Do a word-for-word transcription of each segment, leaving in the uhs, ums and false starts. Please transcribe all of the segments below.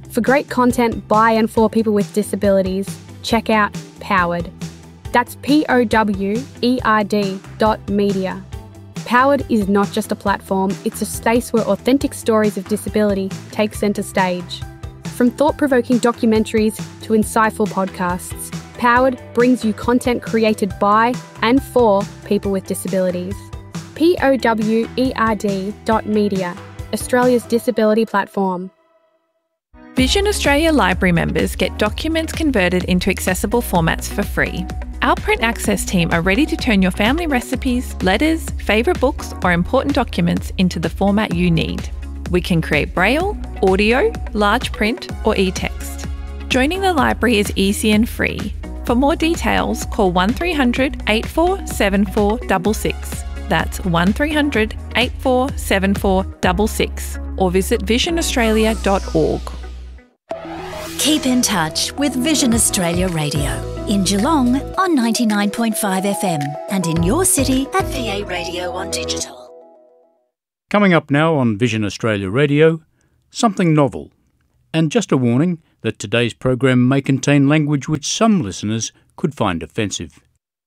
For great content by and for people with disabilities, check out Powered. That's P O W E R D dot media. Powered is not just a platform, it's a space where authentic stories of disability take centre stage. From thought-provoking documentaries to insightful podcasts, Powered brings you content created by and for people with disabilities. P O W E R D dot media, Australia's disability platform. Vision Australia Library members get documents converted into accessible formats for free. Our Print Access team are ready to turn your family recipes, letters, favourite books or important documents into the format you need. We can create Braille, audio, large print or e-text. Joining the library is easy and free. For more details, call one three hundred, eight four seven four six six. That's one three hundred, eight four seven four six six or visit vision australia dot org. Keep in touch with Vision Australia Radio in Geelong on ninety-nine point five F M and in your city at V A Radio on digital. Coming up now on Vision Australia Radio, something novel. And just a warning that today's program may contain language which some listeners could find offensive.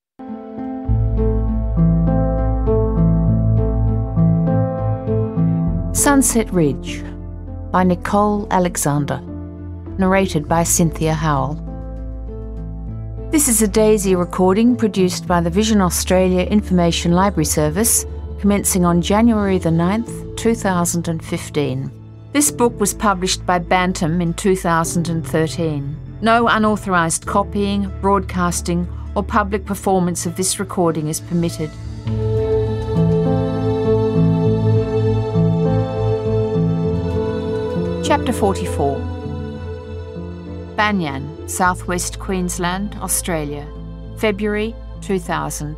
Sunset Ridge by Nicole Alexander. Narrated by Cynthia Howell. This is a Daisy recording produced by the Vision Australia Information Library Service, commencing on January the ninth, two thousand fifteen. This book was published by Bantam in two thousand thirteen. No unauthorised copying, broadcasting or public performance of this recording is permitted. Chapter forty-four. Banyan, Southwest Queensland, Australia, February two thousand.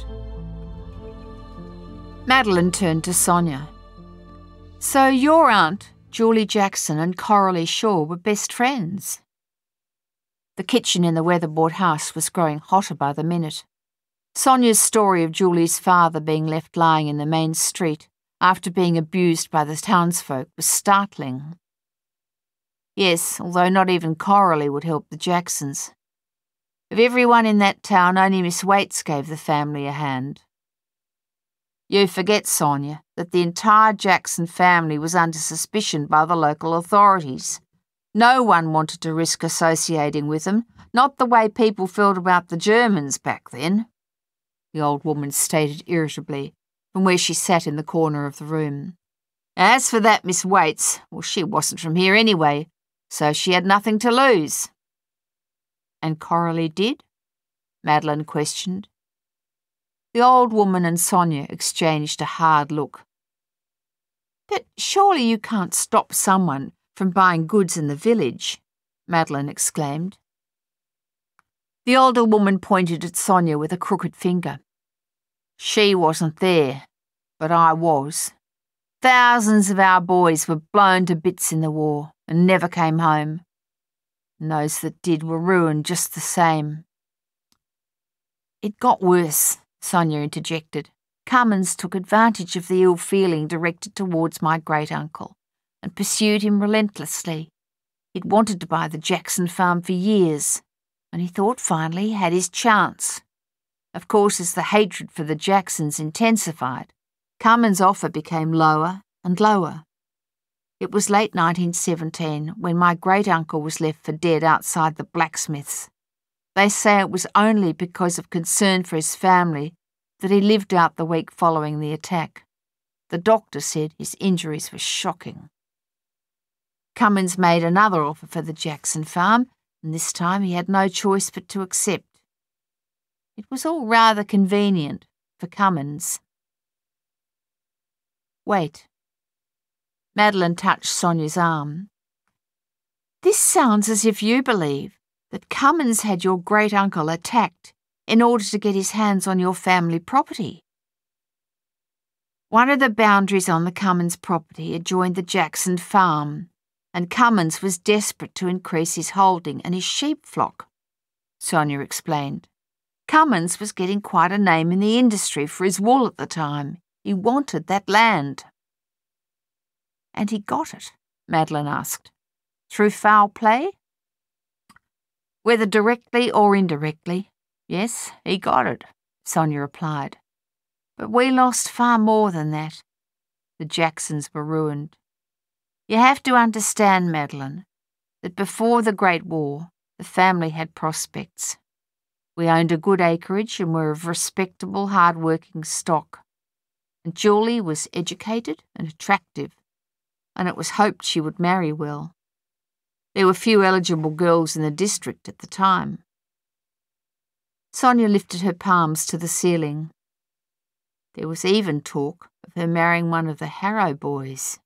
Madeline turned to Sonia. So your aunt, Julie Jackson, and Coralie Shaw were best friends? The kitchen in the weatherboard house was growing hotter by the minute. Sonia's story of Julie's father being left lying in the main street after being abused by the townsfolk was startling. Yes, although not even Coralie would help the Jacksons. Of everyone in that town, only Miss Waits gave the family a hand. You forget, Sonia, that the entire Jackson family was under suspicion by the local authorities. No one wanted to risk associating with them, not the way people felt about the Germans back then, the old woman stated irritably, from where she sat in the corner of the room. As for that Miss Waits, well, she wasn't from here anyway, so she had nothing to lose. And Coralie did? Madeline questioned. The old woman and Sonia exchanged a hard look. But surely you can't stop someone from buying goods in the village, Madeline exclaimed. The older woman pointed at Sonia with a crooked finger. She wasn't there, but I was. Thousands of our boys were blown to bits in the war and never came home. And those that did were ruined just the same. It got worse, Sonia interjected. Cummins took advantage of the ill feeling directed towards my great-uncle and pursued him relentlessly. He'd wanted to buy the Jackson farm for years, and he thought finally he had his chance. Of course, as the hatred for the Jacksons intensified, Cummins' offer became lower and lower. It was late nineteen seventeen when my great-uncle was left for dead outside the blacksmith's. They say it was only because of concern for his family that he lived out the week following the attack. The doctor said his injuries were shocking. Cummins made another offer for the Jackson farm, and this time he had no choice but to accept. It was all rather convenient for Cummins. Wait. Madeline touched Sonia's arm. This sounds as if you believe that Cummins had your great-uncle attacked in order to get his hands on your family property. One of the boundaries on the Cummins property adjoined the Jackson farm, and Cummins was desperate to increase his holding and his sheep flock, Sonia explained. Cummins was getting quite a name in the industry for his wool at the time. He wanted that land. And he got it, Madeline asked. Through foul play? Whether directly or indirectly, yes, he got it, Sonia replied. But we lost far more than that. The Jacksons were ruined. You have to understand, Madeline, that before the Great War, the family had prospects. We owned a good acreage and were of respectable, hard-working stock. And Julie was educated and attractive, and it was hoped she would marry well. There were few eligible girls in the district at the time. Sonia lifted her palms to the ceiling. There was even talk of her marrying one of the Harrow boys.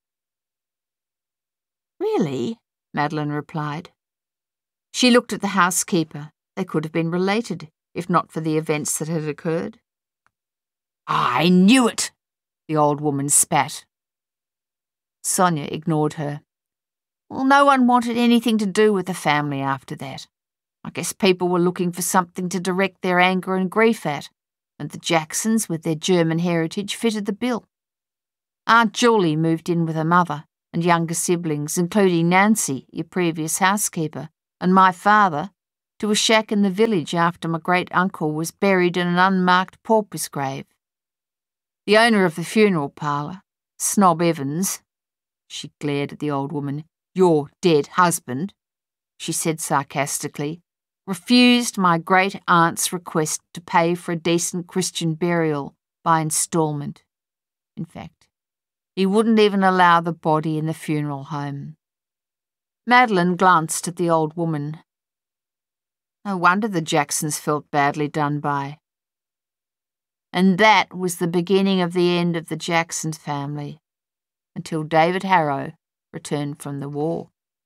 Really? Madeline replied. She looked at the housekeeper. They could have been related, if not for the events that had occurred. I knew it, the old woman spat. Sonia ignored her. Well, no one wanted anything to do with the family after that. I guess people were looking for something to direct their anger and grief at, and the Jacksons, with their German heritage, fitted the bill. Aunt Julie moved in with her mother and younger siblings, including Nancy, your previous housekeeper, and my father, to a shack in the village after my great-uncle was buried in an unmarked pauper's grave. The owner of the funeral parlour, Snob Evans, she glared at the old woman, your dead husband, she said sarcastically, refused my great-aunt's request to pay for a decent Christian burial by instalment. In fact, he wouldn't even allow the body in the funeral home. Madeline glanced at the old woman. No wonder the Jacksons felt badly done by. And that was the beginning of the end of the Jackson family, until David Harrow returned from the war.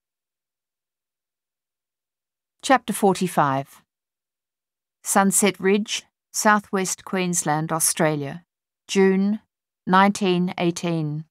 Chapter forty-five. Sunset Ridge, southwest Queensland, Australia, June nineteen eighteen.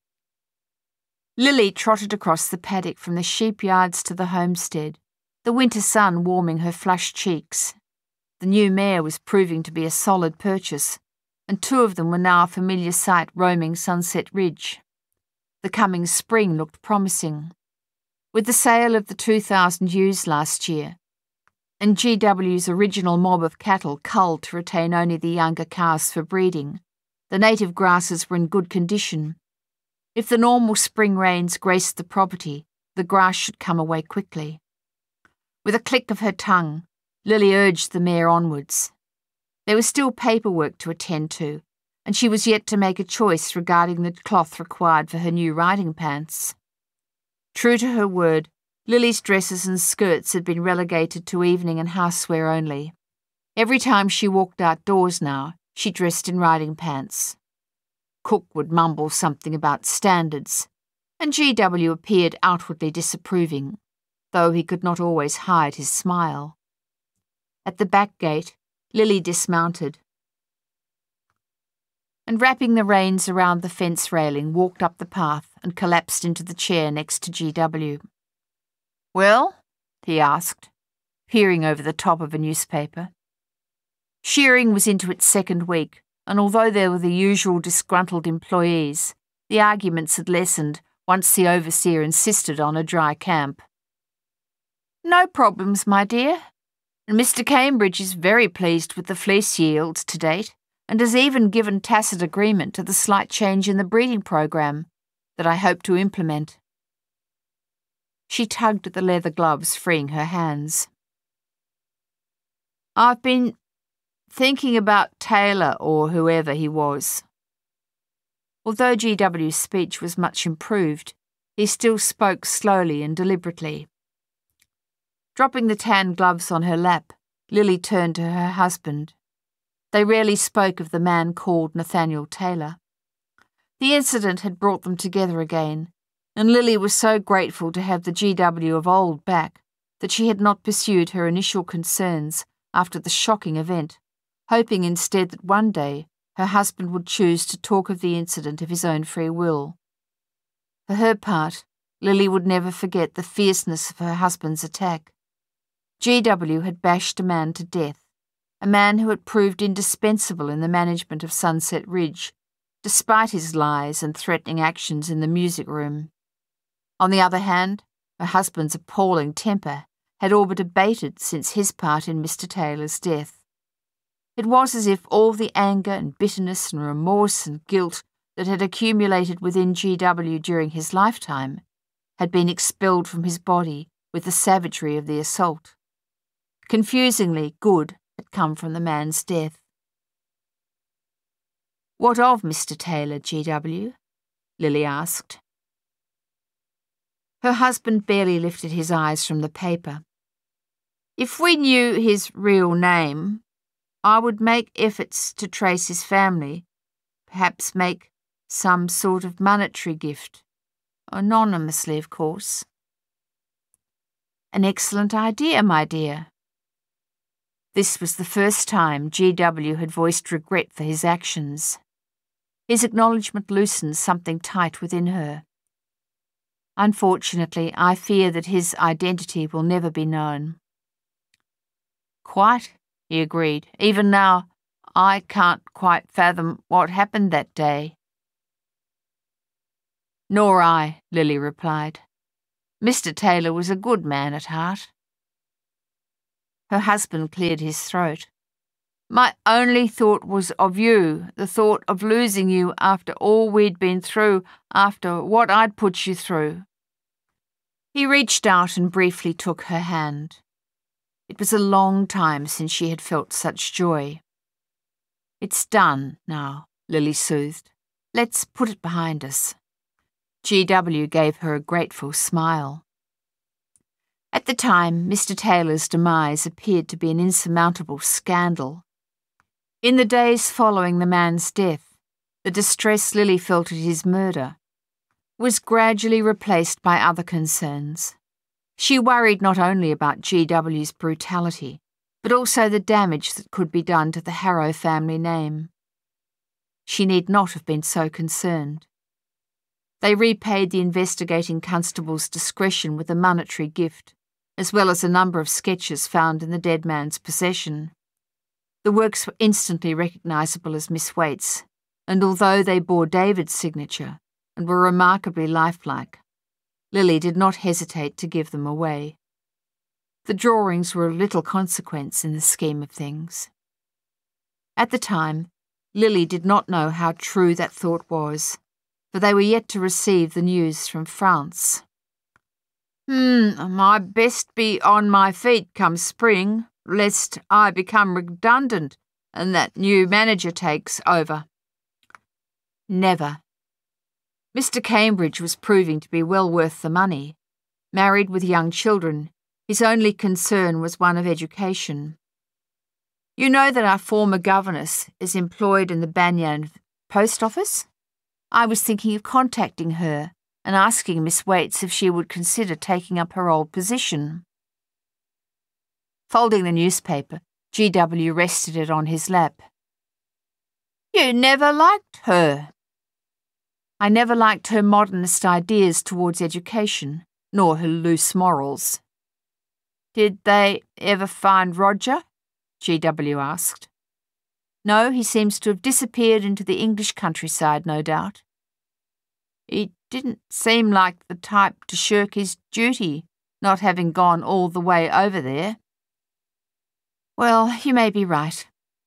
Lily trotted across the paddock from the sheep yards to the homestead, the winter sun warming her flushed cheeks. The new mare was proving to be a solid purchase, and two of them were now a familiar sight roaming Sunset Ridge. The coming spring looked promising. With the sale of the two thousand ewes last year, and G W's original mob of cattle culled to retain only the younger calves for breeding, the native grasses were in good condition. If the normal spring rains graced the property, the grass should come away quickly. With a click of her tongue, Lily urged the mare onwards. There was still paperwork to attend to, and she was yet to make a choice regarding the cloth required for her new riding pants. True to her word, Lily's dresses and skirts had been relegated to evening and housewear only. Every time she walked outdoors now, she dressed in riding pants. Cook would mumble something about standards, and G W appeared outwardly disapproving, though he could not always hide his smile. At the back gate, Lily dismounted, and wrapping the reins around the fence railing, walked up the path and collapsed into the chair next to G W. Well? He asked, peering over the top of a newspaper. Shearing was into its second week, and although there were the usual disgruntled employees, the arguments had lessened once the overseer insisted on a dry camp. No problems, my dear. And Mister Cambridge is very pleased with the fleece yields to date, and has even given tacit agreement to the slight change in the breeding program that I hope to implement. She tugged at the leather gloves, freeing her hands. I've been thinking about Taylor, or whoever he was. Although G W's speech was much improved, he still spoke slowly and deliberately. Dropping the tan gloves on her lap, Lily turned to her husband. They rarely spoke of the man called Nathaniel Taylor. The incident had brought them together again, and Lily was so grateful to have the G W of old back that she had not pursued her initial concerns after the shocking event, hoping instead that one day her husband would choose to talk of the incident of his own free will. For her part, Lily would never forget the fierceness of her husband's attack. G W had bashed a man to death, a man who had proved indispensable in the management of Sunset Ridge, despite his lies and threatening actions in the music room. On the other hand, Her husband's appalling temper had all but abated since his part in Mister Taylor's death. It was as if all the anger and bitterness and remorse and guilt that had accumulated within G W during his lifetime had been expelled from his body with the savagery of the assault. Confusingly, good had come from the man's death. "What of Mister Taylor, G W?" Lily asked. Her husband barely lifted his eyes from the paper. "If we knew his real name, I would make efforts to trace his family, perhaps make some sort of monetary gift, anonymously, of course." "An excellent idea, my dear." This was the first time G W had voiced regret for his actions. His acknowledgement loosened something tight within her. "Unfortunately, I fear that his identity will never be known." "Quite," he agreed. "Even now, I can't quite fathom what happened that day." "Nor I," Lily replied. "Mister Taylor was a good man at heart." Her husband cleared his throat. "My only thought was of you, the thought of losing you after all we'd been through, after what I'd put you through." He reached out and briefly took her hand. It was a long time since she had felt such joy. "It's done now," Lily soothed. "Let's put it behind us." G W gave her a grateful smile. At the time, Mister Taylor's demise appeared to be an insurmountable scandal. In the days following the man's death, the distress Lily felt at his murder was gradually replaced by other concerns. She worried not only about G W's brutality, but also the damage that could be done to the Harrow family name. She need not have been so concerned. They repaid the investigating constable's discretion with a monetary gift, as well as a number of sketches found in the dead man's possession. The works were instantly recognisable as Miss Waite's, and although they bore David's signature and were remarkably lifelike, Lily did not hesitate to give them away. The drawings were of little consequence in the scheme of things. At the time, Lily did not know how true that thought was, for they were yet to receive the news from France. Hmm, I best be on my feet come spring, lest I become redundant and that new manager takes over. Never. Mister Cambridge was proving to be well worth the money. Married with young children, his only concern was one of education. You know that our former governess is employed in the Banyan post office? I was thinking of contacting her and asking Miss Waits if she would consider taking up her old position. Folding the newspaper, G W rested it on his lap. "You never liked her." "I never liked her modernist ideas towards education, nor her loose morals." "Did they ever find Roger?" G W asked. "No, he seems to have disappeared into the English countryside, no doubt." "He didn't seem like the type to shirk his duty, not having gone all the way over there." "Well, you may be right."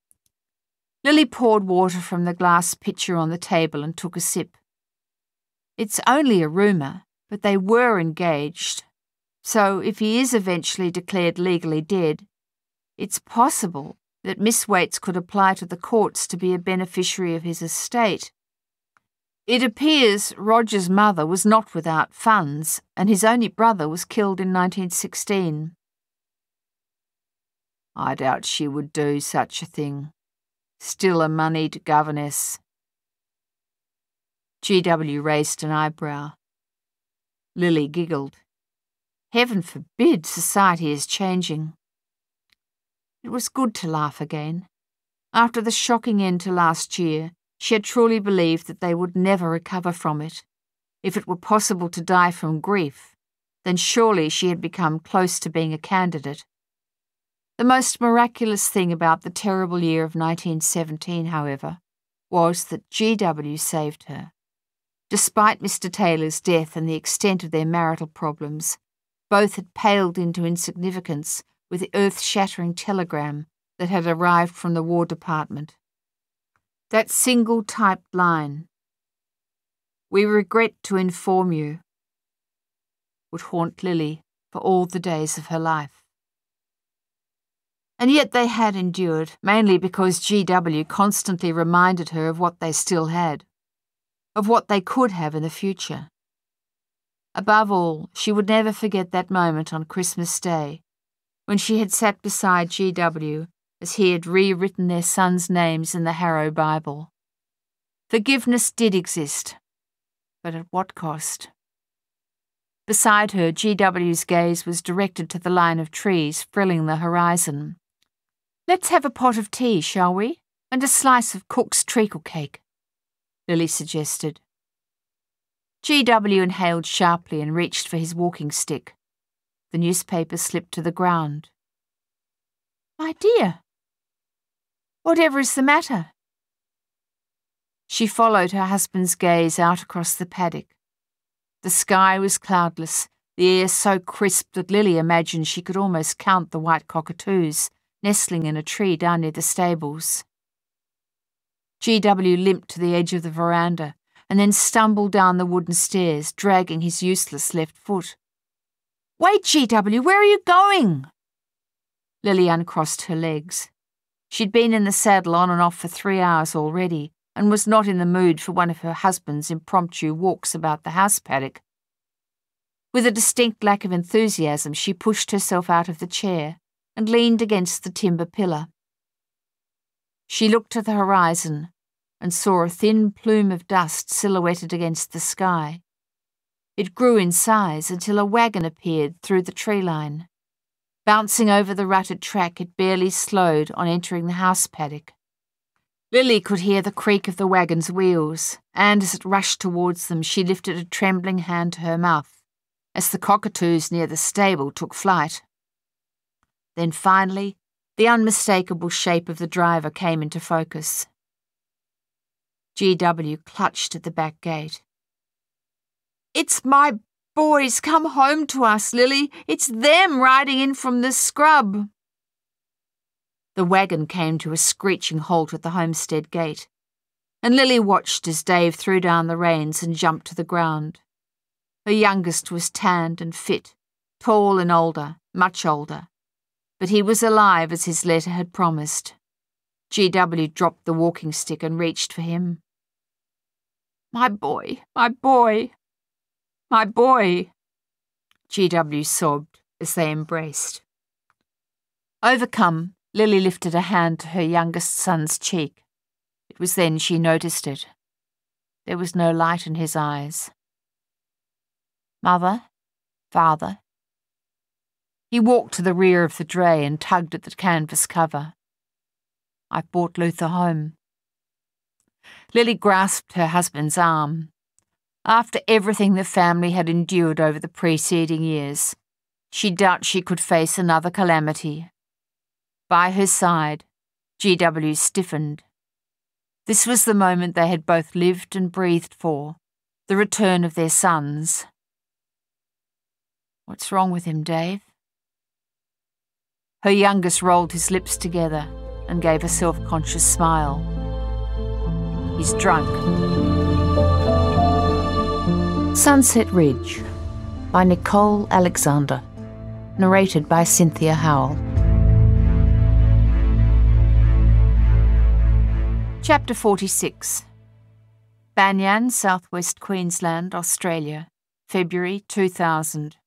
Lily poured water from the glass pitcher on the table and took a sip. "It's only a rumour, but they were engaged. So if he is eventually declared legally dead, it's possible that Miss Waits could apply to the courts to be a beneficiary of his estate. It appears Roger's mother was not without funds, and his only brother was killed in nineteen sixteen. "I doubt she would do such a thing. Still a moneyed governess." G W raised an eyebrow. Lily giggled. Heaven forbid society is changing. It was good to laugh again. After the shocking end to last year, she had truly believed that they would never recover from it. If it were possible to die from grief, then surely she had become close to being a candidate. The most miraculous thing about the terrible year of nineteen seventeen, however, was that G W saved her. Despite Mister Taylor's death and the extent of their marital problems, Both had paled into insignificance with the earth-shattering telegram that had arrived from the War Department. That single typed line, "We regret to inform you," would haunt Lily for all the days of her life. And yet they had endured, mainly because G W constantly reminded her of what they still had, of what they could have in the future. Above all, she would never forget that moment on Christmas Day, when she had sat beside G W as he had rewritten their sons' names in the Harrow Bible. Forgiveness did exist, but at what cost? Beside her, G W's gaze was directed to the line of trees frilling the horizon. "Let's have a pot of tea, shall we? And a slice of Cook's treacle cake," Lily suggested. G W inhaled sharply and reached for his walking stick. The newspaper slipped to the ground. "My dear, whatever is the matter?" She followed her husband's gaze out across the paddock. The sky was cloudless, the air so crisp that Lily imagined she could almost count the white cockatoos nestling in a tree down near the stables. G W limped to the edge of the veranda and then stumbled down the wooden stairs, dragging his useless left foot. "Wait, G W, where are you going?" Lily uncrossed her legs. She'd been in the saddle on and off for three hours already, and was not in the mood for one of her husband's impromptu walks about the house paddock. With a distinct lack of enthusiasm, she pushed herself out of the chair and leaned against the timber pillar. She looked to the horizon and saw a thin plume of dust silhouetted against the sky. It grew in size until a wagon appeared through the tree line. Bouncing over the rutted track, it barely slowed on entering the house paddock. Lily could hear the creak of the wagon's wheels, and as it rushed towards them, she lifted a trembling hand to her mouth, as the cockatoos near the stable took flight. Then finally, the unmistakable shape of the driver came into focus. G W clutched at the back gate. "It's my boys come home to us, Lily. It's them riding in from the scrub." The wagon came to a screeching halt at the homestead gate, and Lily watched as Dave threw down the reins and jumped to the ground. Her youngest was tanned and fit, tall and older, much older, but he was alive as his letter had promised. G W dropped the walking stick and reached for him. "My boy, my boy, my boy," G W sobbed as they embraced. Overcome, Lily lifted a hand to her youngest son's cheek. It was then she noticed it. There was no light in his eyes. "Mother, father." He walked to the rear of the dray and tugged at the canvas cover. "I've brought Luther home." Lily grasped her husband's arm. After everything the family had endured over the preceding years, she doubted she could face another calamity. By her side, G W stiffened. This was the moment they had both lived and breathed for, the return of their sons. "What's wrong with him, Dave?" Her youngest rolled his lips together and gave a self-conscious smile. "He's drunk." Sunset Ridge by Nicole Alexander. Narrated by Cynthia Howell. Chapter forty-six. Banyan, Southwest Queensland, Australia, February two thousand.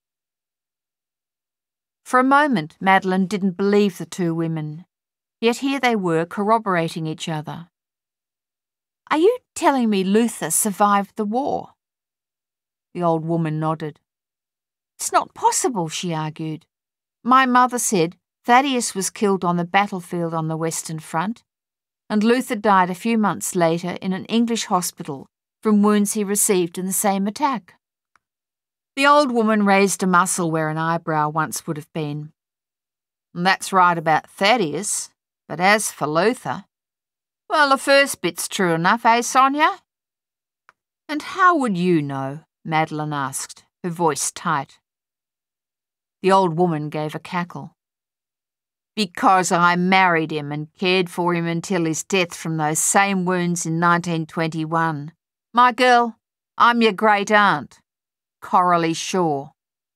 For a moment, Madeline didn't believe the two women, yet here they were corroborating each other. "Are you telling me Luther survived the war?" The old woman nodded. "It's not possible," she argued. "My mother said Thaddeus was killed on the battlefield on the Western Front, and Luther died a few months later in an English hospital from wounds he received in the same attack." The old woman raised a muscle where an eyebrow once would have been. "That's right about Thaddeus, but as for Luther, well, the first bit's true enough, eh, Sonia?" "And how would you know?" Madeline asked, her voice tight. The old woman gave a cackle. Because I married him and cared for him until his death from those same wounds in nineteen twenty-one. My girl, I'm your great-aunt, Coralie Shaw.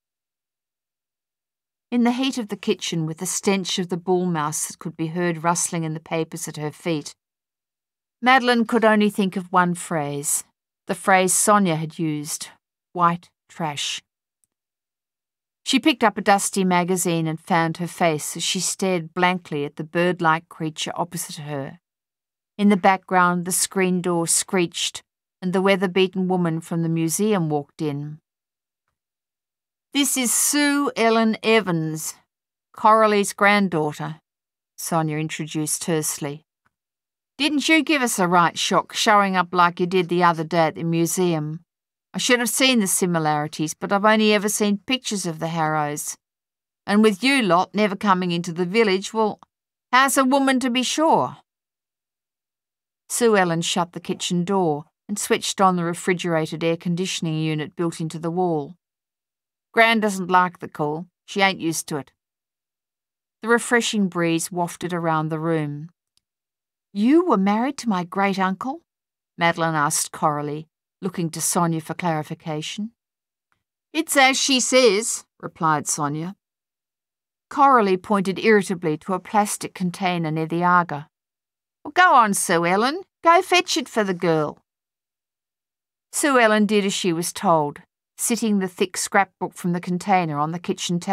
In the heat of the kitchen, with the stench of the bull mouse that could be heard rustling in the papers at her feet, Madeline could only think of one phrase, the phrase Sonia had used, white trash. She picked up a dusty magazine and found her face as she stared blankly at the bird-like creature opposite her. In the background, the screen door screeched and the weather-beaten woman from the museum walked in. "This is Sue Ellen Evans, Coralie's granddaughter," Sonia introduced tersely. "Didn't you give us a right shock showing up like you did the other day at the museum? I should have seen the similarities, but I've only ever seen pictures of the Harrows. And with you lot never coming into the village, well, how's a woman to be sure?" Sue Ellen shut the kitchen door and switched on the refrigerated air conditioning unit built into the wall. "Gran doesn't like the cool. She ain't used to it." The refreshing breeze wafted around the room. "You were married to my great-uncle?" Madeline asked Coralie, looking to Sonia for clarification. "It's as she says," replied Sonia. Coralie pointed irritably to a plastic container near the Aga. "Well, go on, Sue Ellen. Go fetch it for the girl." Sue Ellen did as she was told, sitting the thick scrapbook from the container on the kitchen table.